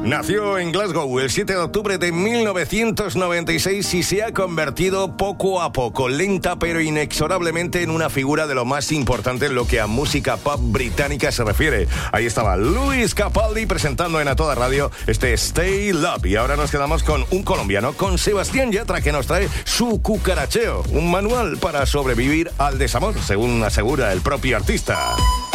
Nació en Glasgow el 7 de octubre de 1996 y se ha convertido poco a poco, lenta pero inexorablemente, en una figura de lo más importante en lo que a música pop británica se refiere. Ahí estaba Lewis Capaldi presentando en A Toda Radio este Stay Love. Y ahora nos quedamos con un colombiano, con Sebastián Yatra, que nos trae su cucaracheo, un manual para sobrevivir al desamor, según asegura el propio artista.